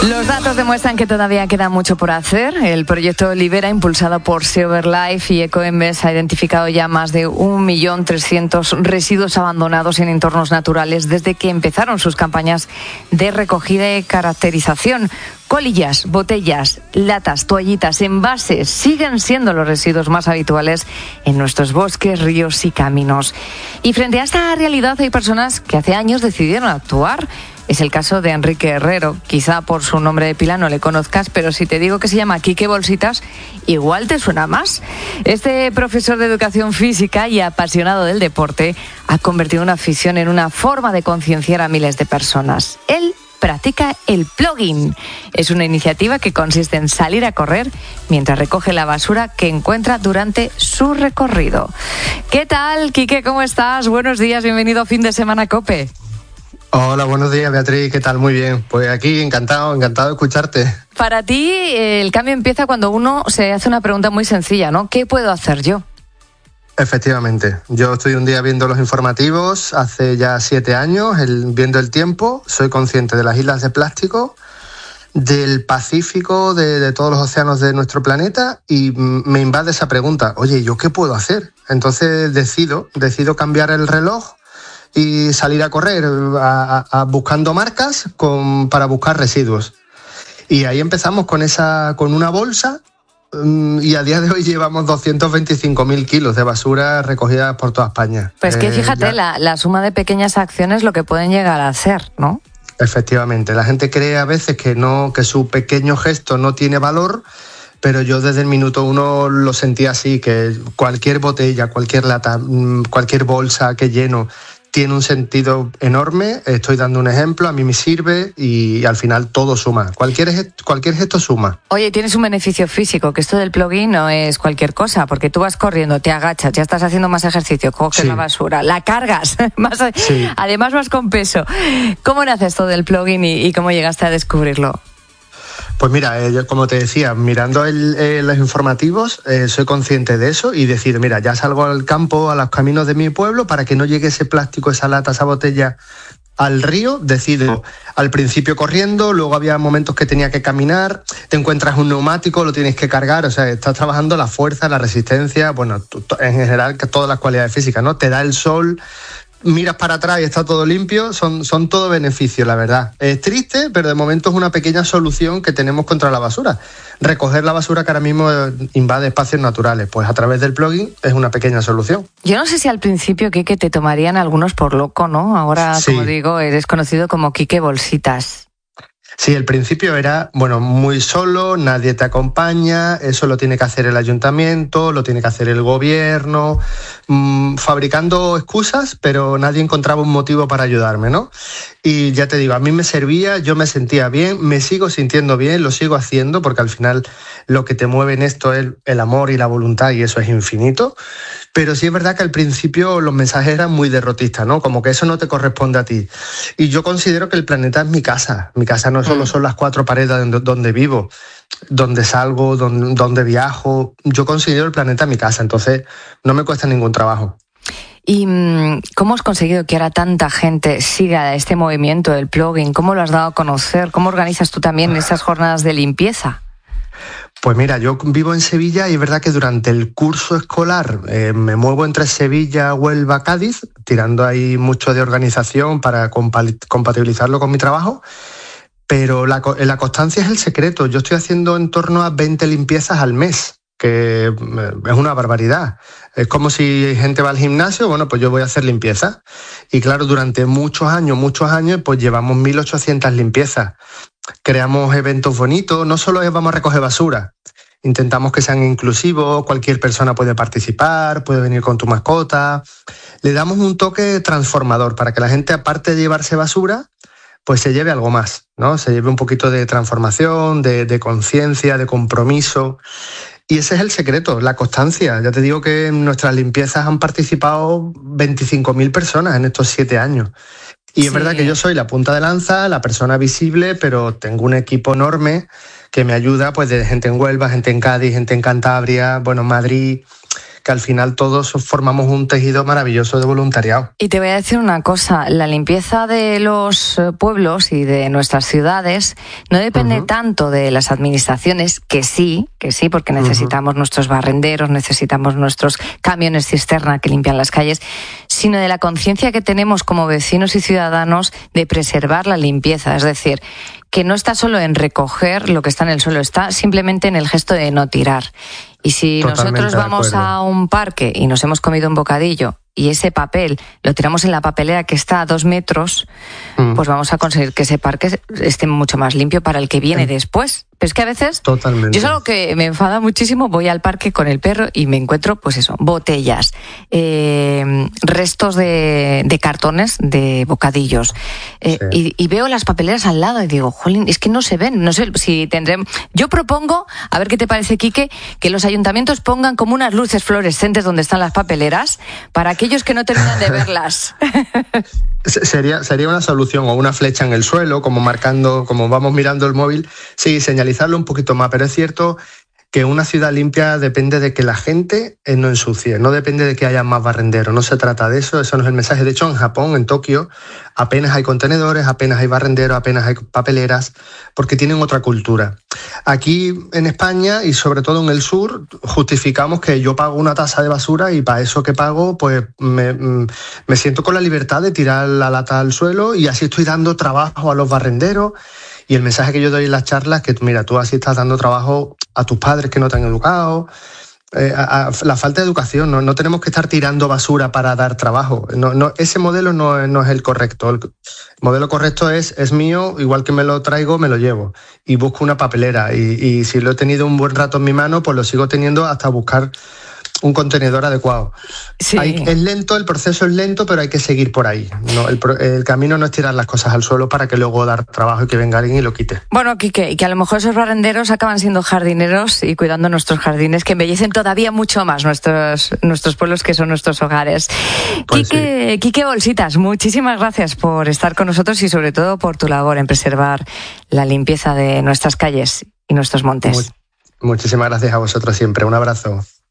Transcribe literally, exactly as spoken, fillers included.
Los datos demuestran que todavía queda mucho por hacer. El proyecto Libera, impulsado por SeaOverlife y Ecoembes, ha identificado ya más de un millón trescientos mil residuos abandonados en entornos naturales desde que empezaron sus campañas de recogida y caracterización. Colillas, botellas, latas, toallitas, envases siguen siendo los residuos más habituales en nuestros bosques, ríos y caminos. Y frente a esta realidad hay personas que hace años decidieron actuar. Es el caso de Enrique Herrero. Quizá por su nombre de pila no le conozcas, pero si te digo que se llama Quique Bolsitas, igual te suena más. Este profesor de educación física y apasionado del deporte ha convertido una afición en una forma de concienciar a miles de personas. Él practica el plogging. Es una iniciativa que consiste en salir a correr mientras recoge la basura que encuentra durante su recorrido. ¿Qué tal, Quique? ¿Cómo estás? Buenos días, bienvenido a Fin de Semana COPE. Hola, buenos días, Beatriz, ¿qué tal? Muy bien, pues aquí encantado, encantado de escucharte. Para ti, el cambio empieza cuando uno se hace una pregunta muy sencilla, ¿no? ¿Qué puedo hacer yo? Efectivamente, yo estoy un día viendo los informativos, hace ya siete años, el, viendo el tiempo, soy consciente de las islas de plástico, del Pacífico, de, de todos los océanos de nuestro planeta, y me invade esa pregunta, oye, ¿yo qué puedo hacer? Entonces decido, decido cambiar el reloj y salir a correr a, a, a buscando marcas con, para buscar residuos. Y ahí empezamos con esa con una bolsa um, y a día de hoy llevamos doscientos veinticinco mil kilos de basura recogida por toda España. Pues que fíjate, eh, la, la suma de pequeñas acciones lo que pueden llegar a hacer, ¿no? Efectivamente, la gente cree a veces que no, que su pequeño gesto no tiene valor, pero yo desde el minuto uno lo sentía así, que cualquier botella, cualquier lata, cualquier bolsa que lleno tiene un sentido enorme. Estoy dando un ejemplo, a mí me sirve y al final todo suma. Cualquier gesto, cualquier gesto suma. Oye, tienes un beneficio físico, que esto del plogging no es cualquier cosa, porque tú vas corriendo, te agachas, ya estás haciendo más ejercicio, coges sí. la basura, la cargas, más, sí. además vas con peso. ¿Cómo nace esto del plogging y, y cómo llegaste a descubrirlo? Pues mira, eh, yo, como te decía, mirando el, eh, los informativos, eh, soy consciente de eso y decido, mira, ya salgo al campo, a los caminos de mi pueblo, para que no llegue ese plástico, esa lata, esa botella al río. Decido al principio corriendo, luego había momentos que tenía que caminar, te encuentras un neumático, lo tienes que cargar, o sea, estás trabajando la fuerza, la resistencia, bueno, en general todas las cualidades físicas, ¿no? Te da el sol, miras para atrás y está todo limpio, son, son todo beneficios, la verdad. Es triste, pero de momento es una pequeña solución que tenemos contra la basura. Recoger la basura que ahora mismo invade espacios naturales, pues a través del plogging es una pequeña solución. Yo no sé si al principio, Quique, te tomarían algunos por loco, ¿no? Ahora, sí. como digo, eres conocido como Quique Bolsitas. Sí, el principio era, bueno, muy solo, nadie te acompaña, eso lo tiene que hacer el ayuntamiento, lo tiene que hacer el gobierno, mmm, fabricando excusas, pero nadie encontraba un motivo para ayudarme, ¿no? Y ya te digo, a mí me servía, yo me sentía bien, me sigo sintiendo bien, lo sigo haciendo, porque al final lo que te mueve en esto es el amor y la voluntad, y eso es infinito. Pero sí es verdad que al principio los mensajes eran muy derrotistas, ¿no? Como que eso no te corresponde a ti. Y yo considero que el planeta es mi casa. Mi casa no solo son las cuatro paredes donde, donde vivo, donde salgo, donde, donde viajo. Yo considero el planeta mi casa, entonces no me cuesta ningún trabajo. ¿Y cómo has conseguido que ahora tanta gente siga este movimiento del plogging? ¿Cómo lo has dado a conocer? ¿Cómo organizas tú también esas jornadas de limpieza? Pues mira, yo vivo en Sevilla y es verdad que durante el curso escolar eh, me muevo entre Sevilla, Huelva, Cádiz, tirando ahí mucho de organización para compatibilizarlo con mi trabajo, pero la, la constancia es el secreto. Yo estoy haciendo en torno a veinte limpiezas al mes, que es una barbaridad. Es como si gente va al gimnasio, bueno, pues yo voy a hacer limpieza. Y claro, durante muchos años, muchos años, pues llevamos mil ochocientas limpiezas. Creamos eventos bonitos, no solo vamos a recoger basura, intentamos que sean inclusivos, cualquier persona puede participar, puede venir con tu mascota. Le damos un toque transformador para que la gente, aparte de llevarse basura, pues se lleve algo más, ¿no? Se lleve un poquito de transformación, de, de conciencia, de compromiso. Y ese es el secreto, la constancia. Ya te digo que en nuestras limpiezas han participado veinticinco mil personas en estos siete años. Y es sí. verdad que yo soy la punta de lanza, la persona visible, pero tengo un equipo enorme que me ayuda, pues de gente en Huelva, gente en Cádiz, gente en Cantabria, bueno, Madrid, que al final todos formamos un tejido maravilloso de voluntariado. Y te voy a decir una cosa, la limpieza de los pueblos y de nuestras ciudades no depende uh-huh. tanto de las administraciones, que sí, que sí, porque necesitamos uh-huh. nuestros barrenderos, necesitamos nuestros camiones cisterna que limpian las calles, sino de la conciencia que tenemos como vecinos y ciudadanos de preservar la limpieza, es decir, que no está solo en recoger lo que está en el suelo, está simplemente en el gesto de no tirar. Y si Totalmente nosotros vamos a un parque y nos hemos comido un bocadillo y ese papel lo tiramos en la papelera que está a dos metros, mm. pues vamos a conseguir que ese parque esté mucho más limpio para el que viene mm. después. Pero es que a veces, Totalmente. yo es algo que me enfada muchísimo, voy al parque con el perro y me encuentro, pues eso, botellas, eh, restos de, de cartones, de bocadillos, eh, sí. y, y veo las papeleras al lado y digo, jolín, es que no se ven, no sé si tendremos... Yo propongo, a ver qué te parece, Quique, que los ayuntamientos pongan como unas luces fluorescentes donde están las papeleras para aquellos que no terminan de verlas. Sería, sería una solución, o una flecha en el suelo, como marcando, como vamos mirando el móvil, sí, señalizarlo un poquito más, pero es cierto que una ciudad limpia depende de que la gente no ensucie, no depende de que haya más barrenderos, no se trata de eso, eso no es el mensaje. De hecho, en Japón, en Tokio, apenas hay contenedores, apenas hay barrenderos, apenas hay papeleras, porque tienen otra cultura. Aquí en España, y sobre todo en el sur, justificamos que yo pago una tasa de basura y para eso que pago, pues me, me siento con la libertad de tirar la lata al suelo y así estoy dando trabajo a los barrenderos. Y el mensaje que yo doy en las charlas es que, mira, tú así estás dando trabajo a tus padres que no te han educado, eh, a, a la falta de educación, no, no tenemos que estar tirando basura para dar trabajo. No, no, ese modelo no, no es el correcto. El modelo correcto es, es mío, igual que me lo traigo, me lo llevo. Y busco una papelera. Y, y si lo he tenido un buen rato en mi mano, pues lo sigo teniendo hasta buscar un contenedor adecuado. Sí. Hay, es lento, el proceso es lento, pero hay que seguir por ahí. No, el, el camino no es tirar las cosas al suelo para que luego dar trabajo y que venga alguien y lo quite. Bueno, Quique, y que a lo mejor esos barrenderos acaban siendo jardineros y cuidando nuestros jardines, que embellecen todavía mucho más nuestros, nuestros pueblos, que son nuestros hogares. Pues Quique, sí. Quique Bolsitas, muchísimas gracias por estar con nosotros y sobre todo por tu labor en preservar la limpieza de nuestras calles y nuestros montes. Muy, muchísimas gracias a vosotros siempre. Un abrazo.